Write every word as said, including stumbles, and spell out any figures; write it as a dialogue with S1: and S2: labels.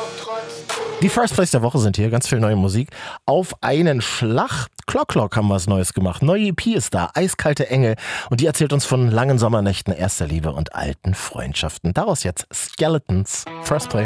S1: Die First Place der Woche sind hier, ganz viel neue Musik. Auf einen Schlag. Clock Clock haben was Neues gemacht. Neue E P ist da, Eiskalte Engel. Und die erzählt uns von langen Sommernächten, erster Liebe und alten Freundschaften. Daraus jetzt Skeletons. First Place.